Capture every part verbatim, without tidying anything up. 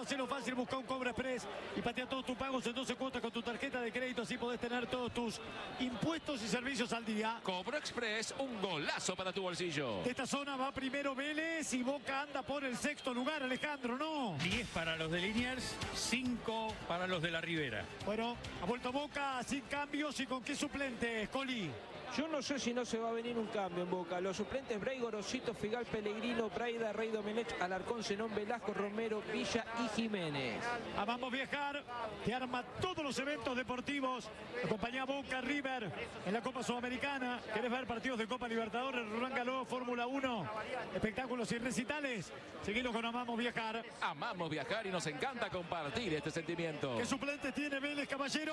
hacelo fácil, busca un Cobra Express y patea todos tus pagos en doce cuotas con tu tarjeta de crédito. Así podés tener todos tus impuestos y servicios al día. Cobra Express, un golazo para tu bolsillo. De esta zona va primero Vélez y Boca anda por el sexto lugar, Alejandro, ¿no? diez para los de Liniers, cinco para los de la Ribera. Bueno, ha vuelto Boca sin cambios y con qué suplentes, Coli. Yo no sé si no se va a venir un cambio en Boca. Los suplentes: Bray, Gorosito, Figal, Pellegrino, Braida, Rey Domenech, Alarcón, Zenón, Velasco, Romero, Villa y Jiménez. Amamos viajar, que arma todos los eventos deportivos. Acompañá a Boca, River en la Copa Sudamericana. ¿Querés ver partidos de Copa Libertadores, Roland Garros, Fórmula uno? Espectáculos y recitales. Seguilos con Amamos Viajar. Amamos viajar y nos encanta compartir este sentimiento. ¿Qué suplentes tiene Vélez, caballero?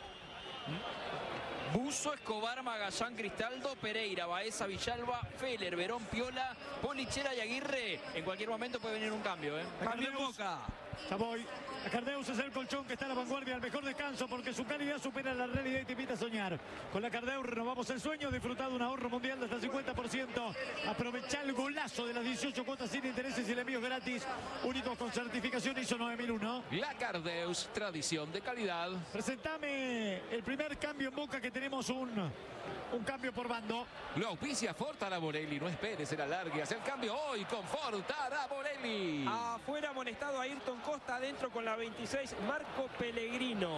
Buzo, Escobar, Magallán, Cristaldo, Pereira, Baeza, Villalba, Feller, Verón, Piola, Polichera y Aguirre. En cualquier momento puede venir un cambio, ¿eh? Cambio en Boca. Ya voy. Cardeus es el colchón que está a la vanguardia, al mejor descanso, porque su calidad supera la realidad y te invita a soñar. Con la Cardeus renovamos el sueño, disfrutar de un ahorro mundial de hasta cincuenta por ciento. Aprovechá el golazo de las dieciocho cuotas sin intereses y el envío gratis, únicos con certificación I S O nueve mil uno. La Cardeus, tradición de calidad. Presentame el primer cambio en Boca, que tenemos un, un cambio por bando. Lo auspicia Fortara Borelli, no esperes el alargue, haz el cambio hoy con Fortara Borelli. Afuera amonestado a Ayrton Costa, adentro con la veintiséis, Marco Pellegrino.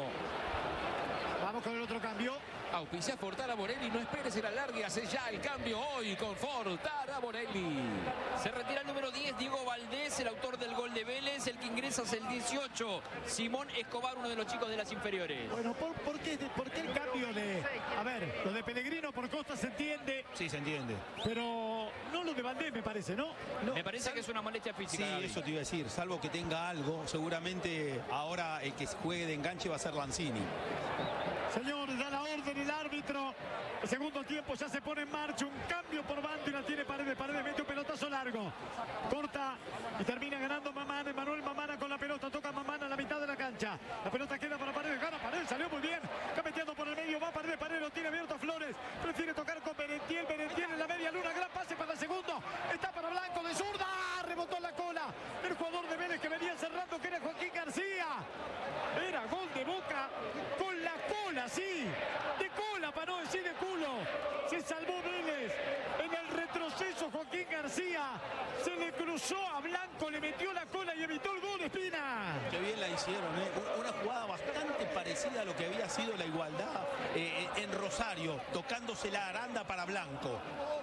Vamos con el otro cambio. Auspicia Fortara Borelli, no esperes el alargue, hace ya el cambio hoy con Fortara Borelli. Se retira el número diez, Diego Valdés, el autor del gol de Vélez. El que ingresa es el dieciocho, Simón Escobar, uno de los chicos de las inferiores. Bueno, ¿por, por, qué, ¿por qué el cambio de... A ver, lo de Pellegrino por Costa se entiende. Sí, se entiende. Pero no lo de Valdés, me parece, ¿no? No, Me parece que es una molestia física. Sí, Gaby. eso te iba a decir. Salvo que tenga algo, seguramente ahora el que juegue de enganche va a ser Lanzini. Señores, da la orden el árbitro. El segundo tiempo ya se pone en marcha. Un cambio por bando y la tiene Paredes. Paredes mete un pelotazo largo. Corta y termina ganando Mamana. Manuel Mamana con la pelota. Toca Mamana a la mitad de la cancha. La pelota queda para Paredes. Gana Paredes. Salió muy bien. Está metiendo por el medio. Va Paredes. Paredes lo tiene abierto a Flores. Prefiere tocar con Merentiel. Merentiel en la media luna. Gran pase para el segundo. Está para Blanco de zurda. Rebotó en la cola. El jugador de Vélez que venía cerrando, que era Joaquín García. Era gol de Boca con la cola, sí. De cola, para no decir de culo. Se salvó Vélez. En el retroceso, Joaquín García se le cruzó a Blanco, le metió la cola y evitó el gol, Espina. Qué bien la hicieron, ¿eh? Una jugada bastante parecida a lo que había sido la igualdad eh, en Rosario, tocándose la aranda para Blanco.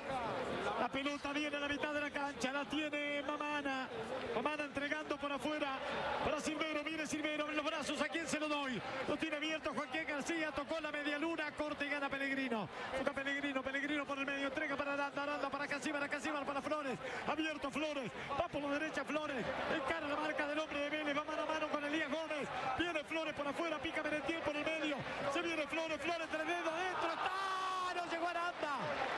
La pelota viene a la mitad de la cancha, la tiene Mamana. Mamana entregando por afuera para Silvero, viene Silvero en los brazos, ¿a quién se lo doy? Lo tiene abierto Joaquín García, tocó la media luna, corte y gana Pellegrino. Toca Pellegrino, Pellegrino por el medio, entrega para Aranda, Aranda para Casíbar, Casíbar para Flores. Abierto Flores, va por la derecha Flores, encara la marca del hombre de Vélez, va mano a mano con Elías Gómez. Viene Flores por afuera, pica Merentiel por el medio. Se viene Flores, Flores, tres dedos adentro, ¡está! No llegó Aranda.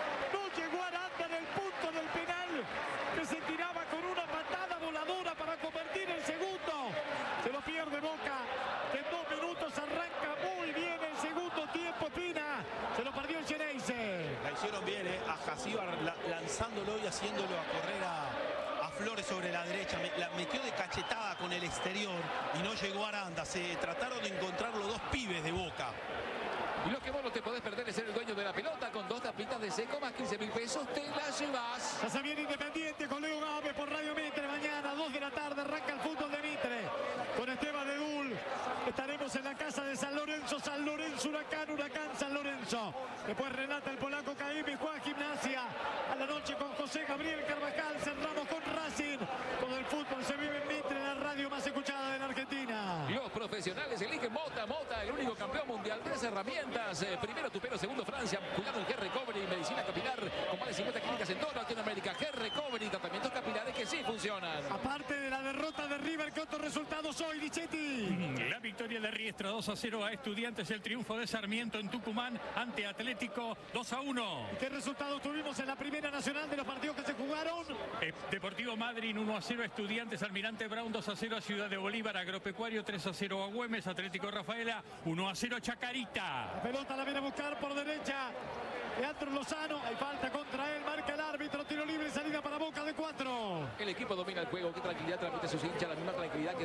No llegó Aranda en el punto del penal, que se tiraba con una patada voladora para convertir el segundo. Se lo pierde Boca, que en dos minutos arranca muy bien el segundo tiempo, Pina. Se lo perdió el Geneise. La hicieron bien, ¿eh? A Jasíbar la, lanzándolo y haciéndolo a correr a, a Flores sobre la derecha. Me, la metió de cachetada con el exterior y no llegó Aranda. Se trataron de encontrar los dos pibes de Boca. Y lo que vos no te podés perder es ser el dueño de la pelota con dos tapitas de seco más quince mil pesos, te la llevas. Ya se viene Independiente con Leo Gámez por Radio Mitre. Mañana, dos de la tarde, arranca el fútbol de Mitre. Con Esteban Edul estaremos en la casa de San Lorenzo. San Lorenzo, Huracán, Huracán, San Lorenzo. Después relata el polaco Caim y Juan Gimnasia. A la noche con José Gabriel Carvajal. Cerramos con Racing. Todo el fútbol se vive en Mitre, la radio más escuchada de la Argentina. Los profesionales eligen Mota, Mota, el único campeón mundial. Tres herramientas. Eh, primero Tupero, segundo Francia. Cuidado el G-Recovery, medicina capilar con más de cincuenta clínicas en toda Latinoamérica. G-Recovery, tratamientos capilares que sí funcionan. Aparte de la derrota de River, ¿qué otros resultados hoy, Lichetti? La victoria de Riestra dos a cero a Estudiantes, el triunfo de Sarmiento en Tucumán ante Atlético dos a uno. ¿Qué resultados tuvimos en la Primera Nacional de los partidos que se jugaron? Eh, Deportivo Madryn uno a cero a Estudiantes, Almirante Brown dos a cero a Ciudad de Bolívar, Agropecuario tres a cero a Güemes, Atlético Rafaela uno a cero a Chacarita. La pelota la viene a buscar por derecha Leandro Lozano, hay falta contra él, marca el árbitro, tiro libre, salida para Boca de cuatro. El equipo domina el juego, qué tranquilidad transmite a sus hinchas, la misma tranquilidad que